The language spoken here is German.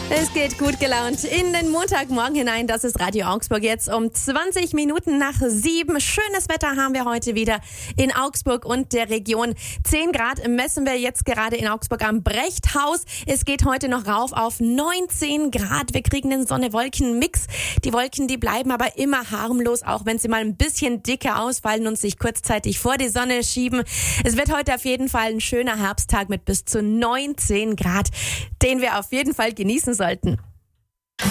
Es geht gut gelaunt in den Montagmorgen hinein. Das ist Radio Augsburg jetzt um 20 Minuten nach 7. Schönes Wetter haben wir heute wieder in Augsburg und der Region. 10 Grad messen wir jetzt gerade in Augsburg am Brechthaus. Es geht heute noch rauf auf 19 Grad. Wir kriegen den Sonne-Wolken-Mix. Die Wolken, die bleiben aber immer harmlos, auch wenn sie mal ein bisschen dicker ausfallen und sich kurzzeitig vor die Sonne schieben. Es wird heute auf jeden Fall ein schöner Herbsttag mit bis zu 19 Grad, den wir auf jeden Fall genießen sollten.